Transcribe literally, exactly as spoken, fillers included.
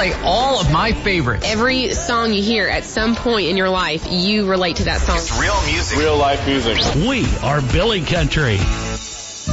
play all of my favorites. Every song you hear at some point in your life, you relate to that song. It's real music. Real life music. We are Billy Country.